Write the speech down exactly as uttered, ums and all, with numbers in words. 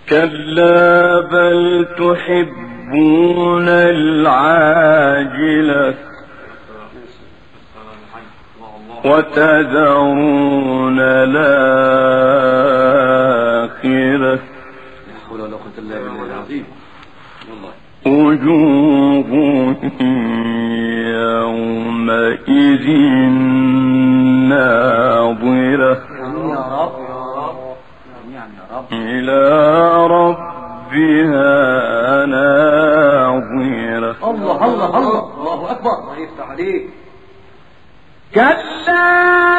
كلا بل تحبون العاجلة وتذرون الآخرة وجوه يومئذ ناظرة إلى ربها ناظرة. الله الله الله الله أكبر. الله يفتح عليك. كلا